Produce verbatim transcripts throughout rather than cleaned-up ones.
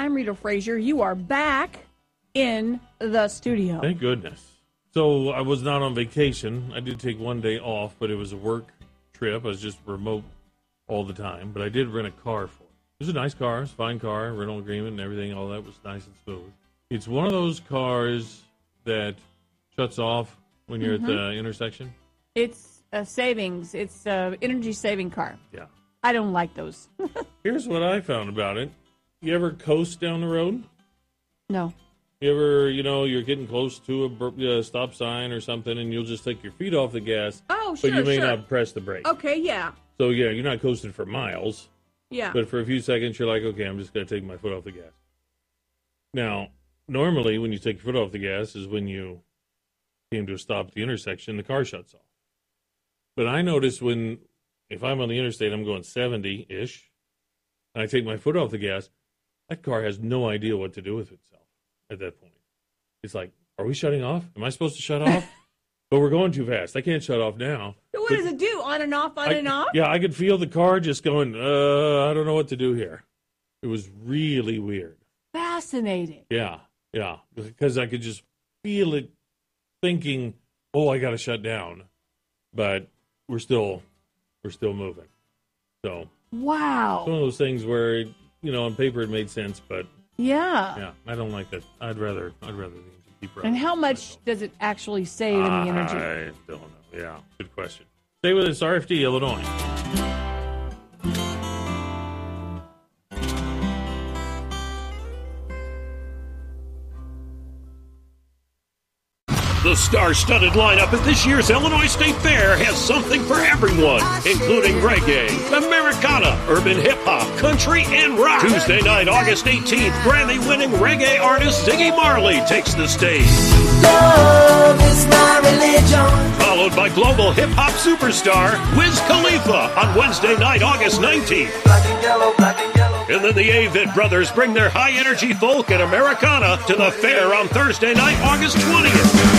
I'm Rita Frazier. You are back in the studio. Thank goodness. So I was not on vacation. I did take one day off, but it was a work trip. I was just remote all the time, but I did rent a car for it. It was a nice car. It was a fine car, rental agreement and everything. All that was nice and smooth. It's one of those cars that shuts off when you're mm-hmm. at the intersection. It's a savings. It's an energy-saving car. Yeah. I don't like those. Here's what I found about it. You ever coast down the road? No. You ever, you know, you're getting close to a uh, stop sign or something, and you'll just take your feet off the gas. Oh, sure, But you may sure. not press the brake. Okay, yeah. So, yeah, you're not coasting for miles. Yeah. But for a few seconds, you're like, okay, I'm just going to take my foot off the gas. Now, normally, when you take your foot off the gas is when you came to a stop at the intersection, the car shuts off. But I notice when, if I'm on the interstate, I'm going seventy-ish, and I take my foot off the gas, that car has no idea what to do with itself at that point. It's like, are we shutting off? Am I supposed to shut off? But we're going too fast. I can't shut off now. So what but does it do? On and off, on I, and off? Yeah, I could feel the car just going, uh, I don't know what to do here. It was really weird. Fascinating. Yeah, yeah, because I could just feel it thinking, oh, I got to shut down. But we're still, we're still moving. So, wow. It's one of those things where, you know, on paper it made sense, but yeah, yeah, I don't like that. I'd rather, I'd rather keep running. And how much does it actually save in the energy? I don't know. Yeah, good question. Stay with us, R F D, Illinois. The star-studded lineup at this year's Illinois State Fair has something for everyone, including reggae, Americana, urban hip-hop, country, and rock. Tuesday night, August eighteenth, Grammy-winning reggae artist Ziggy Marley takes the stage. Love is my religion. Followed by global hip-hop superstar Wiz Khalifa on Wednesday night, August nineteenth. Black and yellow, black and yellow. And then the Avett Brothers bring their high-energy folk and Americana to the fair on Thursday night, August twentieth.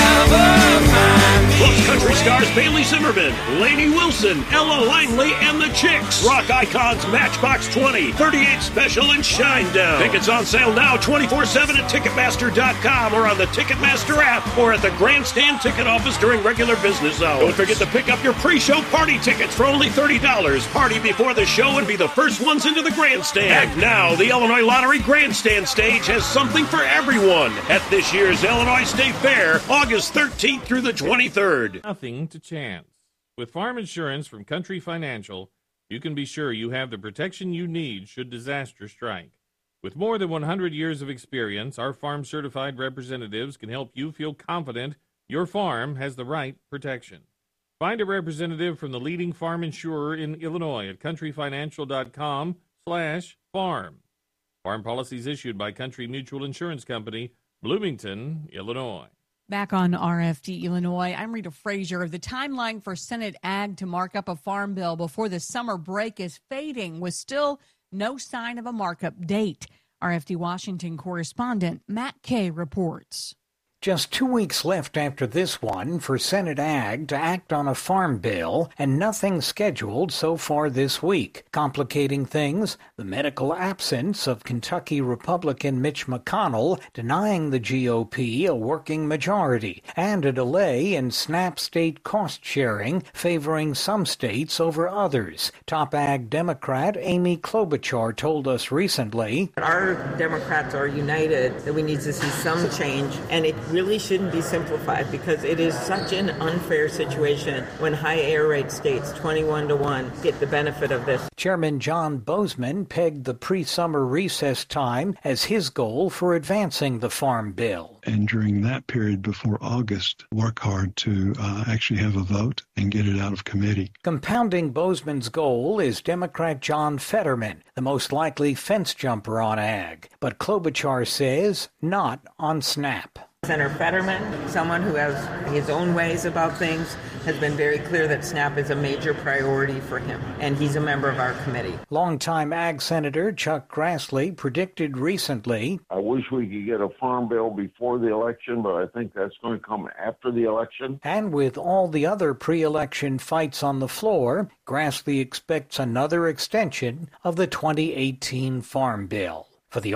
Plus country stars Bailey Zimmerman, Lainey Wilson, Ella Langley, and the Chicks. Rock icons Matchbox twenty, thirty-eight Special, and Shinedown. Tickets on sale now twenty-four seven at Ticketmaster dot com or on the Ticketmaster app or at the Grandstand ticket office during regular business hours. Don't forget to pick up your pre-show party tickets for only thirty dollars. Party before the show and be the first ones into the Grandstand. Act now. The Illinois Lottery Grandstand stage has something for everyone at this year's Illinois State Fair, August thirteenth through the twenty-third. Nothing to chance. With farm insurance from Country Financial, you can be sure you have the protection you need should disaster strike. With more than one hundred years of experience, our farm-certified representatives can help you feel confident your farm has the right protection. Find a representative from the leading farm insurer in Illinois at countryfinancial.com slash farm. Farm policies issued by Country Mutual Insurance Company, Bloomington, Illinois. Back on R F D Illinois, I'm Rita Frazier. The timeline for Senate Ag to mark up a farm bill before the summer break is fading, with still no sign of a markup date. R F D Washington correspondent Matt Kay reports. Just two weeks left after this one for Senate Ag to act on a farm bill, and nothing scheduled so far this week. Complicating things, the medical absence of Kentucky Republican Mitch McConnell denying the G O P a working majority, and a delay in SNAP state cost sharing favoring some states over others. Top Ag Democrat Amy Klobuchar told us recently, Our Democrats are united that we need to see some change, and it really shouldn't be simplified because it is such an unfair situation when high air rate states twenty-one to one get the benefit of this. Chairman John Bozeman pegged the pre-summer recess time as his goal for advancing the farm bill. And during that period before August, work hard to uh, actually have a vote and get it out of committee. Compounding Bozeman's goal is Democrat John Fetterman, the most likely fence jumper on ag. But Klobuchar says not on SNAP. Senator Fetterman, someone who has his own ways about things, has been very clear that SNAP is a major priority for him, and he's a member of our committee. Longtime Ag Senator Chuck Grassley predicted recently, I wish we could get a farm bill before the election, but I think that's going to come after the election. And with all the other pre-election fights on the floor, Grassley expects another extension of the twenty eighteen Farm Bill.